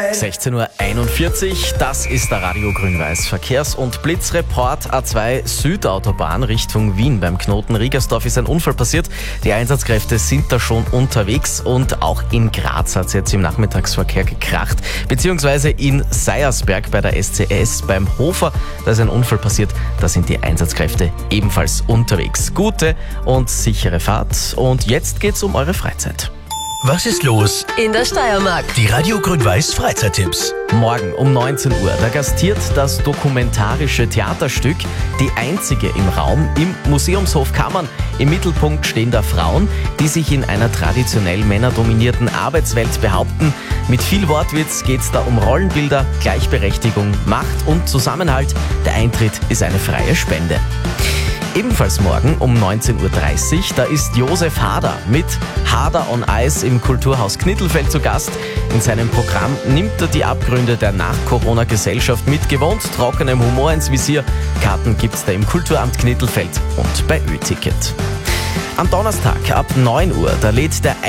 16:41 Uhr, das ist der Radio Grün-Weiß Verkehrs- und Blitzreport. A2 Südautobahn Richtung Wien. Beim Knoten Riegersdorf ist ein Unfall passiert. Die Einsatzkräfte sind da schon unterwegs und auch in Graz hat es jetzt im Nachmittagsverkehr gekracht. Beziehungsweise in Seiersberg bei der SCS beim Hofer, da ist ein Unfall passiert. Da sind die Einsatzkräfte ebenfalls unterwegs. Gute und sichere Fahrt. Und jetzt geht's um eure Freizeit. Was ist los in der Steiermark? Die Radio Grün-Weiß Freizeittipps. Morgen um 19 Uhr, da gastiert das dokumentarische Theaterstück Die Einzige im Raum im Museumshof Kammern. Im Mittelpunkt stehen da Frauen, die sich in einer traditionell männerdominierten Arbeitswelt behaupten. Mit viel Wortwitz geht's da um Rollenbilder, Gleichberechtigung, Macht und Zusammenhalt. Der Eintritt ist eine freie Spende. Ebenfalls morgen um 19:30 Uhr, da ist Josef Hader mit Hader on Ice im Kulturhaus Knittelfeld zu Gast. In seinem Programm nimmt er die Abgründe der Nach-Corona-Gesellschaft mit gewohnt trockenem Humor ins Visier. Karten gibt's da im Kulturamt Knittelfeld und bei Ö-Ticket. Am Donnerstag ab 9 Uhr, da lädt der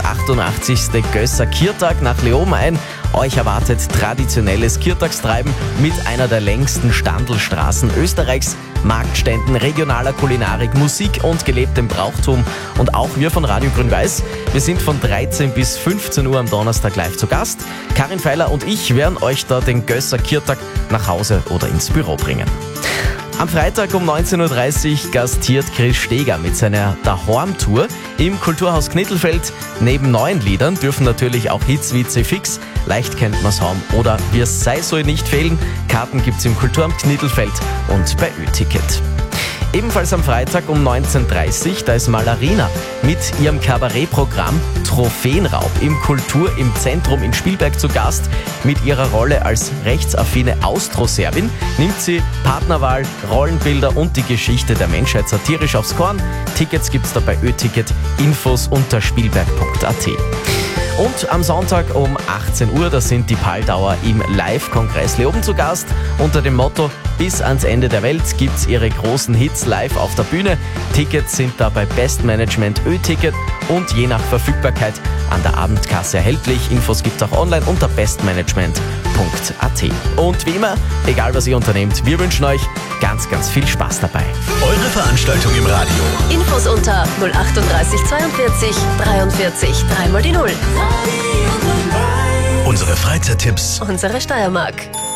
188. Gösser Kirtag nach Leoben ein. Euch erwartet traditionelles Kirtagstreiben mit einer der längsten Standelstraßen Österreichs, Marktständen, regionaler Kulinarik, Musik und gelebtem Brauchtum. Und auch wir von Radio Grün-Weiß, wir sind von 13 bis 15 Uhr am Donnerstag live zu Gast. Karin Feiler und ich werden euch da den Gösser Kirtag nach Hause oder ins Büro bringen. Am Freitag um 19:30 Uhr gastiert Chris Steger mit seiner Dahorm-Tour im Kulturhaus Knittelfeld. Neben neuen Liedern dürfen natürlich auch Hits wie C-Fix, Leicht kennt man's Haum oder Wir sei soll nicht fehlen. Karten gibt's im Kulturamt Knittelfeld und bei Ö-Ticket. Ebenfalls am Freitag um 19:30 Uhr, da ist Malarina mit ihrem Kabarettprogramm Trophäenraub im Kultur im Zentrum in Spielberg zu Gast. Mit ihrer Rolle als rechtsaffine Austroserbin nimmt sie Partnerwahl, Rollenbilder und die Geschichte der Menschheit satirisch aufs Korn. Tickets gibt's da bei Ö-Ticket, Infos unter spielberg.at. Und am Sonntag um 18 Uhr, da sind die Paldauer im Live-Kongress Leoben zu Gast. Unter dem Motto Bis ans Ende der Welt gibt's ihre großen Hits live auf der Bühne. Tickets sind da bei Bestmanagement Ö-Ticket und je nach Verfügbarkeit an der Abendkasse erhältlich. Infos gibt's auch online unter bestmanagement.at. Und wie immer, egal was ihr unternehmt, wir wünschen euch ganz, ganz viel Spaß dabei. Eure Veranstaltung im Radio. Infos unter 038 42 43 3 mal die 0. Unsere Freizeittipps. Unsere Steiermark.